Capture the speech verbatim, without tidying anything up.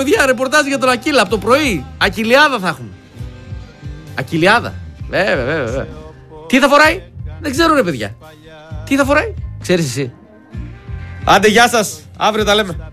Παιδιά, ρεπορτάζ για τον Ακύλα από το πρωί. Ακυλιάδα θα έχουμε. Ακυλιάδα. Βέβαια, βέβαια, βέβαια. Τι θα φοράει? Δεν ξέρω, ρε παιδιά. Τι θα φοράει? Ξέρεις εσύ? Άντε, γεια σας. Αύριο τα λέμε.